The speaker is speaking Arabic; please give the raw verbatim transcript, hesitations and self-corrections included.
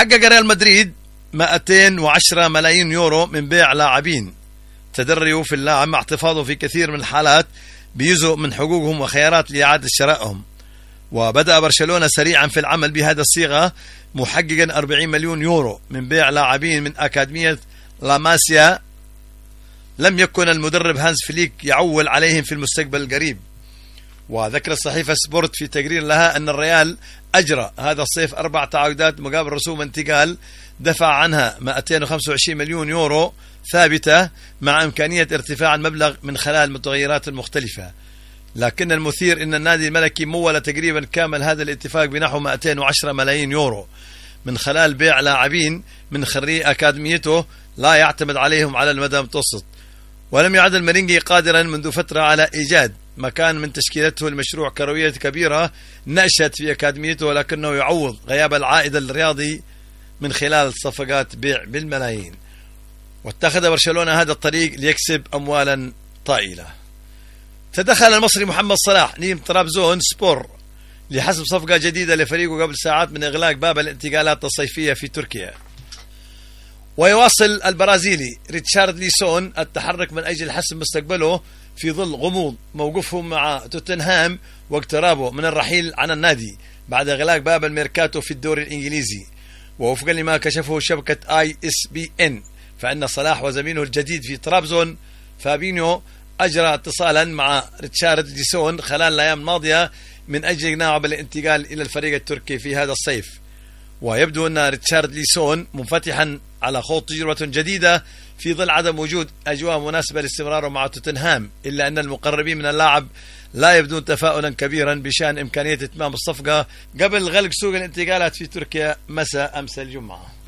حقق ريال مدريد مئتين وعشرة ملايين يورو من بيع لاعبين تدرجوا في اللاعب مع احتفاظه في كثير من الحالات بجزء من حقوقهم وخيارات لإعادة شرائهم. وبدأ برشلونة سريعا في العمل بهذا الصيغة محققا أربعين مليون يورو من بيع لاعبين من أكاديمية لاماسيا لم يكن المدرب هانز فليك يعول عليهم في المستقبل القريب. وذكرت صحيفة سبورت في تقرير لها أن الريال أجرى هذا الصيف أربع تعاقدات مقابل رسوم انتقال دفع عنها مئتين وخمسة وعشرين مليون يورو ثابتة مع إمكانية ارتفاع المبلغ من خلال المتغيرات المختلفة. لكن المثير أن النادي الملكي مول تقريبا كامل هذا الاتفاق بنحو مئتين وعشرة ملايين يورو من خلال بيع لاعبين من خريج أكاديميته لا يعتمد عليهم على المدى المتوسط. ولم يعد المرينجي قادرا منذ فترة على إيجاد مكان من تشكيلته المشروع كروية كبيرة نشأت في أكاديميته، ولكنه يعوض غياب العائد الرياضي من خلال صفقات بيع بالملايين. واتخذ برشلونة هذا الطريق ليكسب أموالا طائلة. تدخل المصري محمد صلاح نجم طرابزون سبور لحسم صفقة جديدة لفريقه قبل ساعات من إغلاق باب الانتقالات الصيفية في تركيا. ويواصل البرازيلي ريتشارليسون التحرك من أجل حسم مستقبله في ظل غموض موقفه مع توتنهام واقترابه من الرحيل عن النادي بعد إغلاق باب الميركاتو في الدوري الإنجليزي. ووفقا لما كشفه شبكة آي إس بي إن فإن صلاح وزميله الجديد في طرابزون فابينيو أجرى اتصالا مع ريتشارليسون خلال الأيام الماضية من أجل إقناعه بالانتقال إلى الفريق التركي في هذا الصيف. ويبدو أن ريتشارليسون منفتحا على خوض تجربة جديدة في ظل عدم وجود أجواء مناسبة لاستمراره مع توتنهام، إلا أن المقربين من اللاعب لا يبدون تفاؤلا كبيرا بشأن إمكانية إتمام الصفقة قبل غلق سوق الانتقالات في تركيا مساء أمس الجمعة.